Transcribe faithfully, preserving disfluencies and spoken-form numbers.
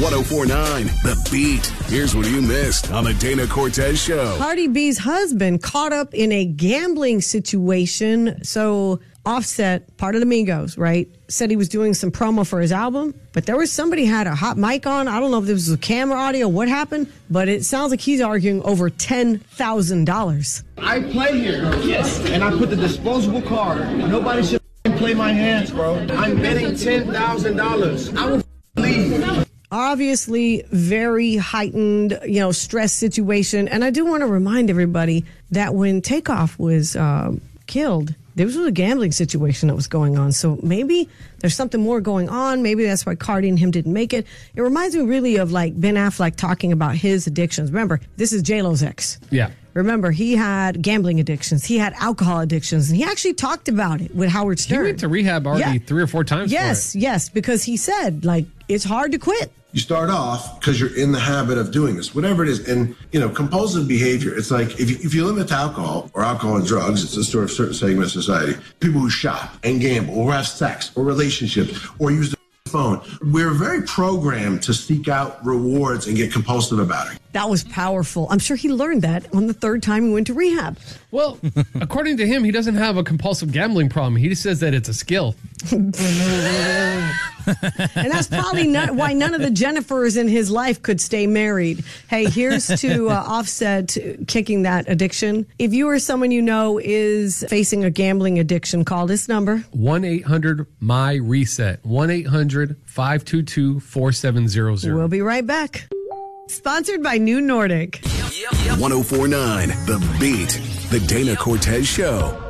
oh four point nine The Beat. Here's what you missed on the Dana Cortez Show. Cardi B's husband caught up in a gambling situation. So Offset, part of the Migos, right, said he was doing some promo for his album, but there was somebody had a hot mic on. I don't know if this was a camera audio, what happened, but it sounds like he's arguing over ten thousand dollars. I play here, yes, and I put the disposable card. Nobody should play my hands, bro. I'm betting ten thousand dollars. I will leave. Obviously, very heightened, you know, stress situation. And I do want to remind everybody that when Takeoff was um, killed, there was a gambling situation that was going on. So maybe there's something more going on. Maybe that's why Cardi and him didn't make it. It reminds me really of like Ben Affleck talking about his addictions. Remember, this is J-Lo's ex. Yeah. Remember, he had gambling addictions. He had alcohol addictions. And he actually talked about it with Howard Stern. He went to rehab already Yeah. three or four times Yes, for it. yes, because he said, like, it's hard to quit. You start off because you're in the habit of doing this, whatever it is. And, you know, compulsive behavior, it's like if you, if you limit to alcohol or alcohol and drugs, it's a story of a certain segment of society. People who shop and gamble or have sex or relationships or use the phone. We're very programmed to seek out rewards and get compulsive about it. That was powerful. I'm sure he learned that on the third time he went to rehab. Well, according to him, he doesn't have a compulsive gambling problem. He just says that it's a skill. And that's probably not why none of the Jennifers in his life could stay married. Hey, here's to uh, Offset kicking that addiction. If you or someone you know is facing a gambling addiction, call this number. one eight hundred M Y reset. one eight hundred five two two four seven zero zero. We'll be right back. Sponsored by New Nordic. one oh four point nine The Beat. The Dana Cortez Show.